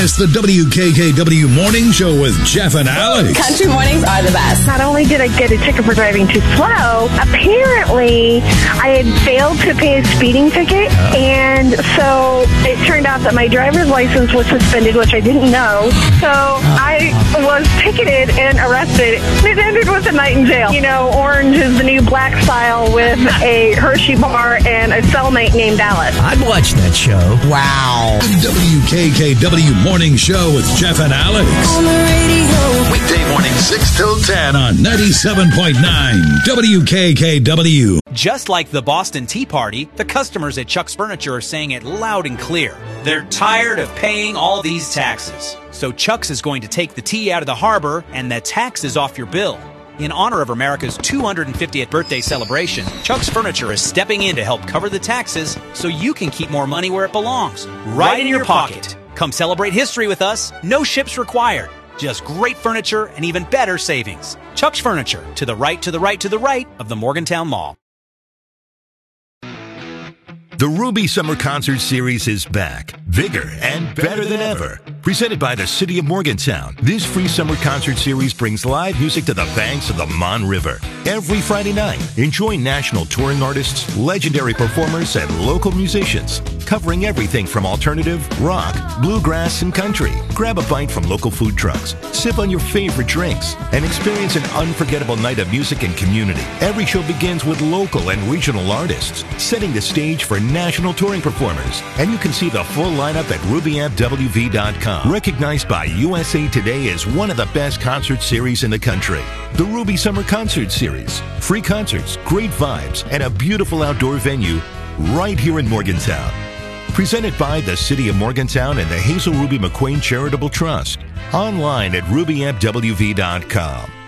It's the WKKW Morning Show with Jeff and Alex. Country mornings are the best. Not only did I get a ticket for driving too slow, apparently I had failed to pay a speeding ticket, and so it turned out that my driver's license was suspended, which I didn't know. So I was ticketed and arrested. It ended with a night in jail. You know, orange is the new black style with a Hershey bar and a cellmate named Alice. I'd watch that show. Wow. The WKKW Morning Show with Jeff and Alex. On the radio. Weekday morning 6 till 10 on 97.9 WKKW. Just like the Boston Tea Party, the customers at Chuck's Furniture are saying it loud and clear. They're tired of paying all these taxes. So Chuck's is going to take the tea out of the harbor and the taxes off your bill. In honor of America's 250th birthday celebration, Chuck's Furniture is stepping in to help cover the taxes so you can keep more money where it belongs, right in your pocket. Come celebrate history with us. No ships required. Just great furniture and even better savings. Chuck's Furniture, to the right, to the right, to the right of the Morgantown Mall. The Ruby Summer Concert Series is back, bigger and better than ever. Presented by the City of Morgantown, this free summer concert series brings live music to the banks of the Mon River. Every Friday night, enjoy national touring artists, legendary performers, and local musicians, covering everything from alternative, rock, bluegrass, and country. Grab a bite from local food trucks, sip on your favorite drinks, and experience an unforgettable night of music and community. Every show begins with local and regional artists, setting the stage for national touring performers. And you can see the full lineup at RubyAppWV.com. Recognized by USA Today as one of the best concert series in the country. The Ruby Summer Concert Series. Free concerts, great vibes, and a beautiful outdoor venue right here in Morgantown. Presented by the City of Morgantown and the Hazel Ruby McQueen Charitable Trust. Online at RubyAppWV.com.